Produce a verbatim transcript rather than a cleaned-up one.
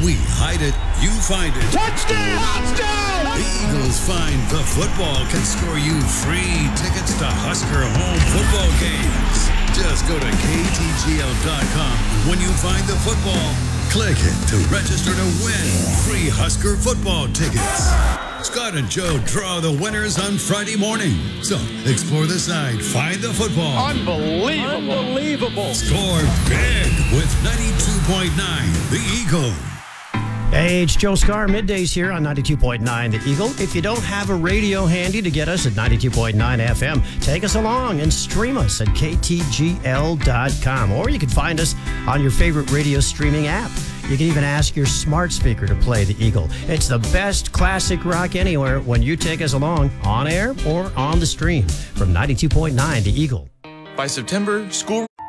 We hide it, you find it. Touchdown! Touchdown! The Eagles Find the Football can score you free tickets to Husker home football games. Just go to K T G L dot com. When you find the football, click it to register to win free Husker football tickets. Scott and Joe draw the winners on Friday morning. So explore the site, find the football. Unbelievable. Unbelievable. Score big with ninety-two point nine The Eagle. Hey, it's Joe Scar, middays here on ninety-two point nine The Eagle. If you don't have a radio handy to get us at ninety-two point nine F M, take us along and stream us at K T G L dot com. Or you can find us on your favorite radio streaming app. You can even ask your smart speaker to play The Eagle. It's the best classic rock anywhere when you take us along on air or on the stream from ninety-two point nine The Eagle. By September, school...